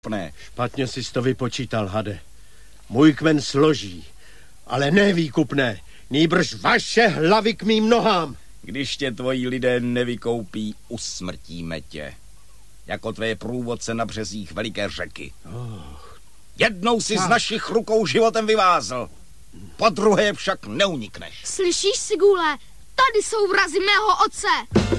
Ne. Špatně jsi to vypočítal, hade. Můj kmen složí, ale ne výkupné, nýbrž vaše hlavy k mým nohám. Když tě tvoji lidé nevykoupí, usmrtíme tě. Jako tvé průvodce na březích veliké řeky. Jednou si z našich rukou životem vyvázl. Po druhé však neunikneš. Slyšíš, Sigule? Tady jsou vrazy mého otce.